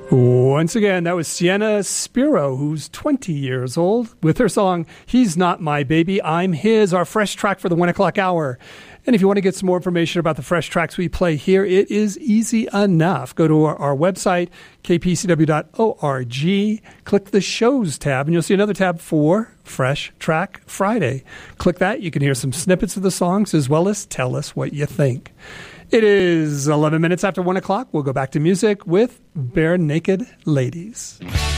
Once again, that was Sienna Spiro, who's 20 years old, with her song, He's Not My Baby, I'm His, our fresh track for the 1 o'clock hour. And if you want to get some more information about the fresh tracks we play here, it is easy enough. Go to our website, kpcw.org, click the Shows tab, and you'll see another tab for Fresh Track Friday. Click that. You can hear some snippets of the songs as well as tell us what you think. It is 11 minutes after 1 o'clock. We'll go back to music with Bare Naked Ladies.